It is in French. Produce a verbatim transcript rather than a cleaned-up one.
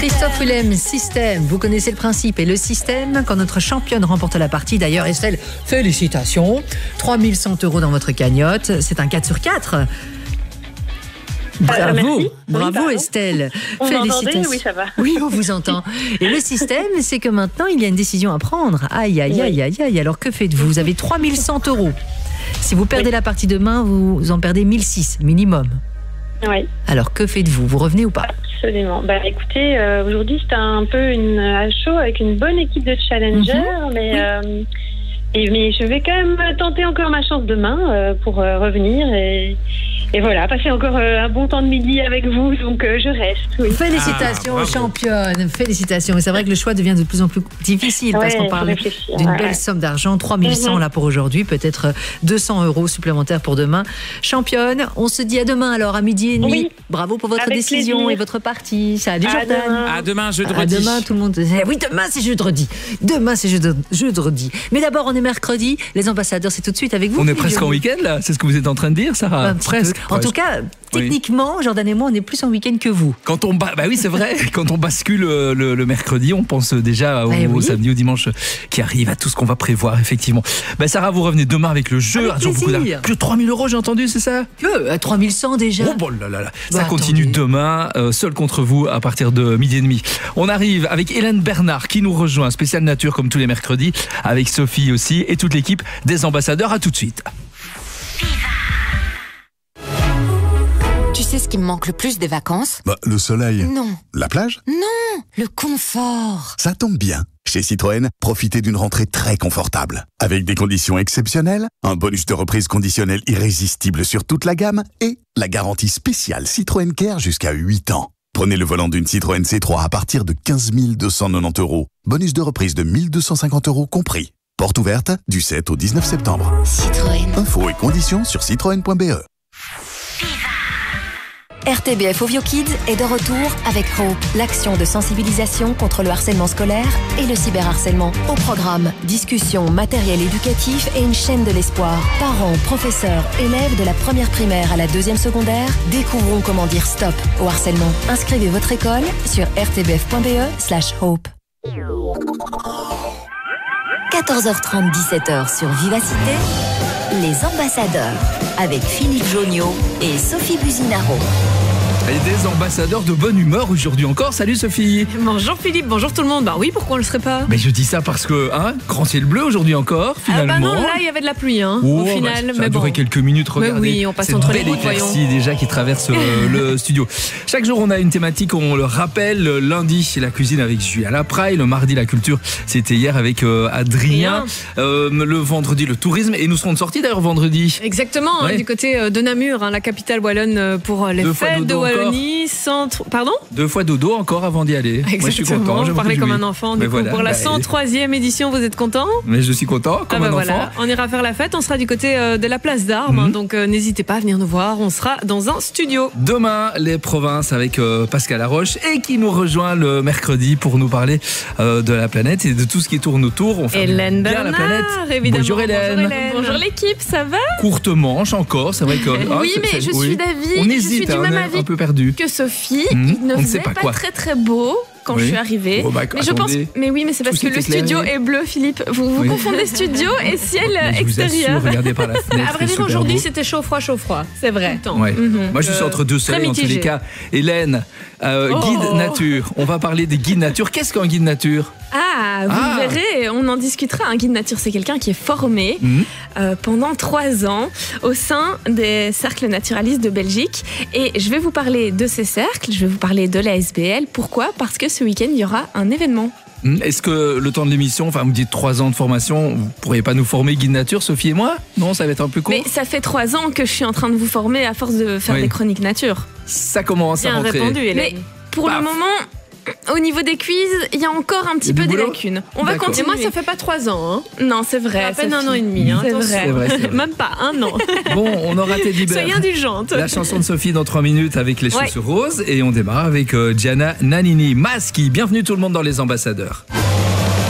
Christophe Willem, système. Vous connaissez le principe et le système. Quand notre championne remporte la partie, d'ailleurs, Estelle, félicitations. trois mille cent euros dans votre cagnotte. C'est un quatre sur quatre. Bravo, merci. bravo Oui, Estelle. On Félicitations. oui, ça va. Oui, on vous entend. Et le système, c'est que maintenant, il y a une décision à prendre. Aïe, aïe, aïe, aïe, aïe. Alors que faites-vous ? Vous avez trois mille cent euros. Si vous perdez oui. la partie demain, vous en perdez mille six minimum. Oui. Alors que faites-vous ? Vous revenez ou pas ? Absolument. Bah, écoutez, euh, aujourd'hui, c'était un peu une à chaud avec une bonne équipe de challengers, mm-hmm. mais, oui. euh, et, mais je vais quand même tenter encore ma chance demain euh, pour euh, revenir et, et voilà, passer encore euh, un bon temps de midi avec vous, donc euh, je reste. Oui. Félicitations ah, championne, félicitations. Et c'est vrai que le choix devient de plus en plus difficile ouais, parce qu'on parle d'une ouais. belle somme d'argent, trois mille cent mm-hmm. là pour aujourd'hui, peut-être deux cents euros supplémentaires pour demain. Championne, on se dit à demain alors à midi et demi. Oui. Bravo pour votre avec décision plaisir. Et votre partie. Salut à Jordan. Demain. À demain, jeudi. À demain, tout le monde. Oui, demain c'est jeudi. Demain c'est jeudi. Mais d'abord on est mercredi. Les ambassadeurs, c'est tout de suite avec vous. On est presque en week-end là. C'est ce que vous êtes en train de dire, Sarah. Presque. En tout cas. Techniquement, oui. Jordan et moi, on est plus en week-end que vous. Quand on ba... bah oui, c'est vrai. Quand on bascule le, le, le mercredi, on pense déjà au, eh oui. au samedi, au dimanche qui arrive, à tout ce qu'on va prévoir, effectivement. Bah Sarah, vous revenez demain avec le jeu. Avec plaisir. Que trois mille euros, j'ai entendu, c'est ça ? Que trois mille cent déjà. Oh bon là là là. Bah, ça continue attendez. Demain, euh, seul contre vous à partir de midi et demi. On arrive avec Hélène Bernard qui nous rejoint, spécial nature comme tous les mercredis, avec Sophie aussi et toute l'équipe des ambassadeurs. À tout de suite. Tu sais ce qui me manque le plus des vacances ? Bah, le soleil. Non. La plage ? Non, le confort. Ça tombe bien. Chez Citroën, profitez d'une rentrée très confortable. Avec des conditions exceptionnelles, un bonus de reprise conditionnel irrésistible sur toute la gamme et la garantie spéciale Citroën Care jusqu'à huit ans. Prenez le volant d'une Citroën C trois à partir de quinze mille deux cent quatre-vingt-dix euros. Bonus de reprise de mille deux cent cinquante euros compris. Porte ouverte du sept au dix-neuf septembre. Citroën. Infos et conditions sur citroën point b e. R T B F Ovio Kids est de retour avec Hope, l'action de sensibilisation contre le harcèlement scolaire et le cyberharcèlement. Au programme, discussion, matériel éducatif et une chaîne de l'espoir. Parents, professeurs, élèves de la première primaire à la deuxième secondaire, découvrons comment dire stop au harcèlement. Inscrivez votre école sur r t b f point b e slash hope. quatorze heures trente, dix-sept heures sur Vivacité, les ambassadeurs avec Philippe Joniot et Sophie Buzinaro. Et des ambassadeurs de bonne humeur aujourd'hui encore. Salut Sophie. Bonjour Philippe, bonjour tout le monde. Bah oui, pourquoi on le serait pas ? Mais je dis ça parce que, hein, grand ciel bleu aujourd'hui encore, finalement. Ah bah non, là il y avait de la pluie, hein, oh, au final. Bah, ça mais a duré bon. quelques minutes, regardez. Mais oui, on passe entre les gouttes, voyons. Merci déjà qui traverse euh, le studio. Chaque jour on a une thématique, on le rappelle. Le lundi, c'est la cuisine avec Julien Lapraille. Le mardi, la culture, c'était hier avec euh, Adrien. Euh, le vendredi, le tourisme. Et nous serons de sortie d'ailleurs vendredi. Exactement, ouais. hein, du côté de Namur, hein, la capitale wallonne pour les Deux fêtes de Wallonie. Centre... Pardon ? Deux fois dodo encore avant d'y aller. Exactement, moi je suis content. Vous parlez comme un enfant. Du coup, voilà, pour la cent troisième édition, vous êtes content ? Mais je suis content, comme ah bah un voilà. enfant. On ira faire la fête, on sera du côté euh, de la place d'Armes, mmh. hein, donc euh, n'hésitez pas à venir nous voir, on sera dans un studio. Demain, les provinces avec euh, Pascal Laroche et qui nous rejoint le mercredi pour nous parler euh, de la planète et de tout ce qui tourne autour. On fait Hélène bien Bernard, la planète. Évidemment. Bonjour Hélène. Bonjour, Hélène. Bonjour l'équipe, ça va ? Courte manche encore, c'est vrai que... oui, ah, mais c'est, je oui. suis d'avis, on je hésite, suis du hein, même on est avis un peu perdu. que Sophie. Mmh, Il ne on ne faisait sait pas, pas quoi. très très beau quand oui. je suis arrivée. Oh bah, mais je pense, mais oui, mais c'est parce que le studio est bleu, Philippe. Vous, vous oui. confondez studio et ciel mais extérieur. Je vous assure, regardez par la fenêtre. À vrai dire, aujourd'hui, c'était chaud froid, chaud froid. C'est vrai. Ouais. Mm-hmm. Moi, je suis entre deux soleils en tous les cas. Hélène, euh, oh. guide nature. On va parler des guides nature. Qu'est-ce qu'un guide nature ? Ah, vous ah. verrez, on en discutera. Un guide nature, c'est quelqu'un qui est formé mmh. euh, pendant trois ans au sein des cercles naturalistes de Belgique. Et je vais vous parler de ces cercles, je vais vous parler de la S B L. Pourquoi ? Parce que ce week-end, il y aura un événement. Est-ce que le temps de l'émission, enfin, vous me dites trois ans de formation, vous pourriez pas nous former guide nature, Sophie et moi ? Non, ça va être un peu court. Mais ça fait trois ans que je suis en train de vous former à force de faire oui. des chroniques nature. Ça commence à rentrer. Bien répondu, Hélène. Mais pour Baf. le moment... Au niveau des quiz, il y a encore un petit peu des lacunes. On va continuer. Moi, ça fait pas trois ans. Hein. Non, c'est vrai. À peine un an et demi. Hein, c'est, vrai. C'est, vrai, c'est vrai. Même pas un an. Bon, on aura Teddy Bear. Soyez indulgente. La chanson de Sophie dans trois minutes avec les ouais. chaussures roses. Et on démarre avec euh, Gianna Nannini. Maski. Bienvenue tout le monde dans Les Ambassadeurs.